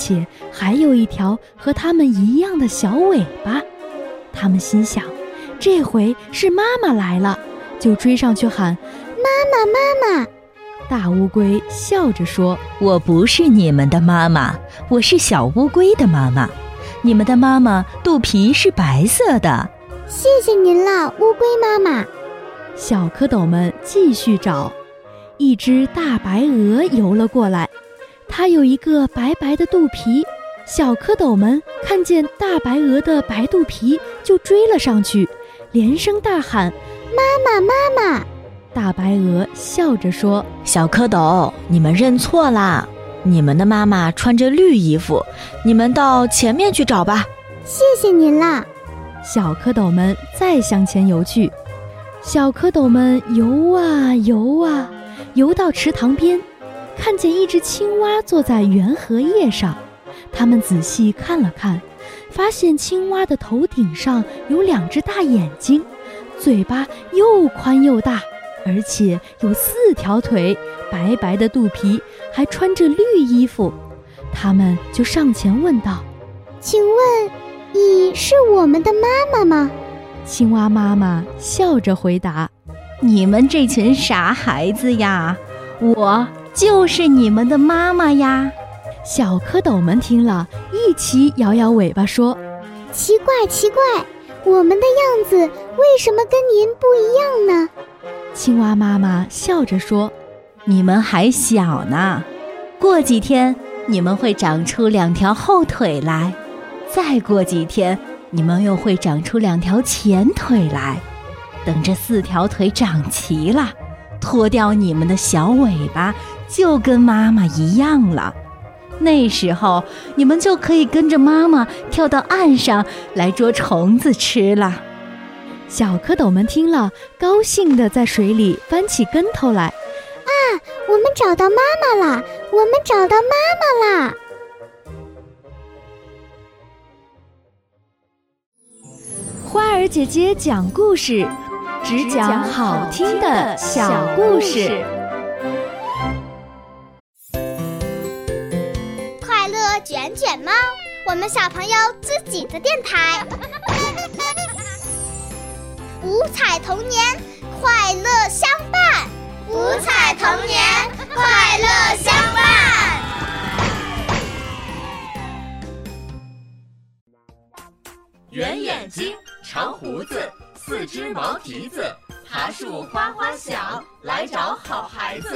且还有一条和它们一样的小尾巴。他们心想，这回是妈妈来了，就追上去喊：妈妈妈妈！大乌龟笑着说： 我不是你们的妈妈，我是小乌龟的妈妈。你们的妈妈肚皮是白色的。 谢谢您了，乌龟妈妈。 小蝌蚪们继续找，一只大白鹅游了过来，它有一个白白的肚皮。小蝌蚪们看见大白鹅的白肚皮，就追了上去，连声大喊：妈妈妈妈！大白鹅笑着说： 小蝌蚪，你们认错啦，你们的妈妈穿着绿衣服，你们到前面去找吧。 谢谢您啦。 小蝌蚪们再向前游去，小蝌蚪们游啊游啊，游到池塘边，看见一只青蛙坐在圆荷叶上。他们仔细看了看，发现青蛙的头顶上有2只大眼睛，嘴巴又宽又大，而且有4条腿，白白的肚皮，还穿着绿衣服。他们就上前问道： 请问你是我们的妈妈吗？ 青蛙妈妈笑着回答： 你们这群傻孩子呀，我就是你们的妈妈呀。 小蝌蚪们听了，一起摇摇尾巴说： 奇怪奇怪，我们的样子为什么跟您不一样呢？ 青蛙妈妈笑着说： 你们还小呢，过几天你们会长出2条后腿来，再过几天你们又会长出2条前腿来，等这4条腿长齐了，脱掉你们的小尾巴，就跟妈妈一样了。那时候你们就可以跟着妈妈跳到岸上来捉虫子吃了。 小蝌蚪们听了，高兴地在水里翻起跟头来。 啊，我们找到妈妈啦！我们找到妈妈啦！ 花儿姐姐讲故事，只讲好听的小故事。 快乐卷卷猫，我们小朋友自己的电台。五彩童年，快乐相伴。五彩童年，快乐相伴。 圆眼睛，长胡子，4只毛蹄子，爬树哗哗响，来找好孩子。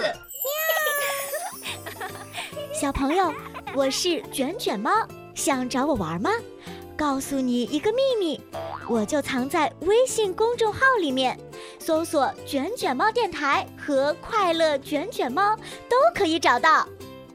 小朋友，我是卷卷猫，想找我玩吗？告诉你一个秘密，我就藏在微信公众号里面，搜索卷卷猫电台和快乐卷卷猫都可以找到。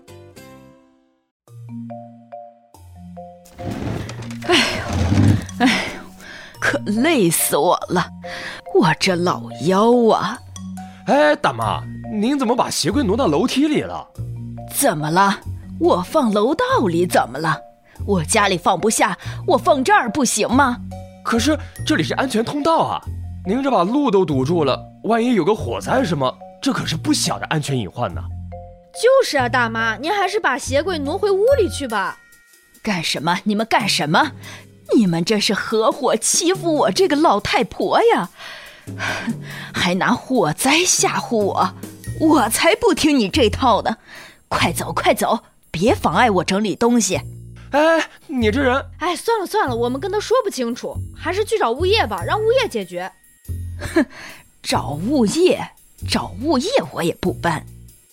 哎呦，可累死我了，我这老腰啊！ 哎，大妈，您怎么把鞋柜挪到楼梯里了？ 怎么了？我放楼道里怎么了？我家里放不下，我放这儿不行吗？ 可是这里是安全通道啊，您这把路都堵住了，万一有个火灾什么，这可是不小的安全隐患呢。 就是啊，大妈，您还是把鞋柜挪回屋里去吧。 干什么？你们干什么？你们这是合伙欺负我这个老太婆呀，还拿火灾吓唬我，我才不听你这套呢！快走快走，别妨碍我整理东西。 哎，你这人！ 哎，算了算了，我们跟他说不清楚，还是去找物业吧，让物业解决。 哼，找物业我也不搬。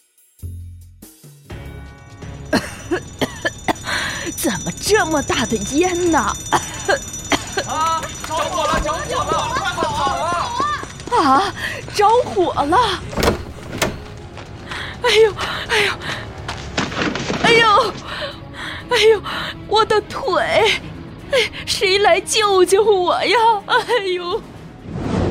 怎么这么大的烟呢？ 啊！着火了！着火了！快跑啊！ 啊！着火了！哎呦！哎呦！哎呦！哎呦！我的腿！哎，谁来救救我呀！哎呦！